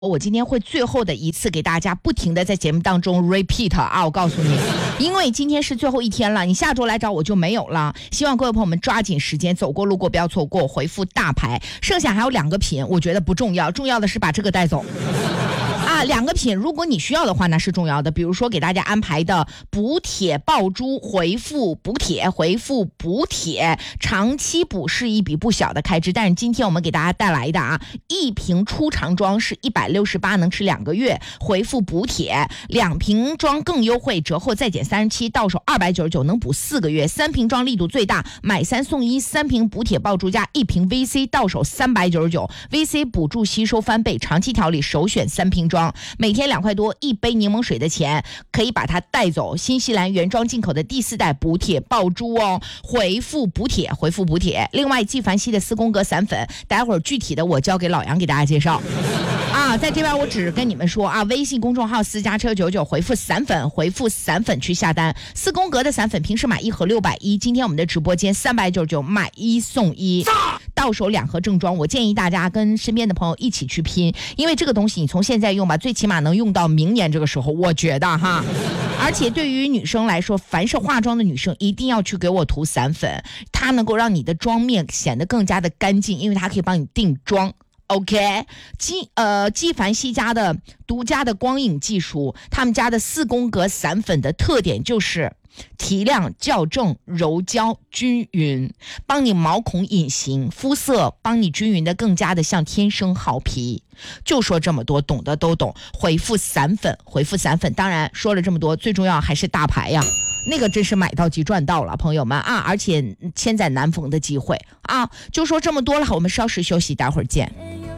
我今天会最后的一次给大家不停的在节目当中 repeat 啊，我告诉你，因为今天是最后一天了，你下周来找我就没有了。希望各位朋友们抓紧时间，走过路过不要错过，回复大牌。剩下还有2个品，我觉得不重要，重要的是把这个带走。2个品，如果你需要的话，那是重要的。比如说给大家安排的补铁爆珠，回复补铁，回复补铁，长期补是一笔不小的开支。但是今天我们给大家带来的1瓶初尝装是168，能吃2个月，回复补铁；2瓶装更优惠，折后再减37，到手299，能补4个月；3瓶装力度最大，买3送1，3瓶补铁爆珠加1瓶 VC， 到手399，VC 补助吸收翻倍，长期调理首选3瓶装。每天2块多1杯柠檬水的钱可以把它带走。新西兰原装进口的第4代补铁爆珠哦，回复补铁，回复补铁。另外纪梵希的4宫格散粉，待会儿具体的我交给老杨给大家介绍。在这边我只跟你们说微信公众号私家车99，回复散粉，回复散粉去下单。4宫格的散粉平时买1盒610，今天我们的直播间399买1送1，到手2盒正装。我建议大家跟身边的朋友一起去拼，因为这个东西你从现在用吧，最起码能用到明年这个时候，我觉得而且对于女生来说，凡是化妆的女生一定要去给我涂散粉，它能够让你的妆面显得更加的干净，因为它可以帮你定妆。OK， 纪梵希家的独家的光影技术，他们家的4宫格散粉的特点就是提亮、校正、柔焦、均匀，帮你毛孔隐形，肤色帮你均匀的更加的像天生好皮。就说这么多，懂的都懂。回复散粉，回复散粉。当然说了这么多，最重要还是大牌呀。那个真是买到即赚到了，朋友们而且千载难逢的机会就说这么多了，我们稍事休息，待会儿见。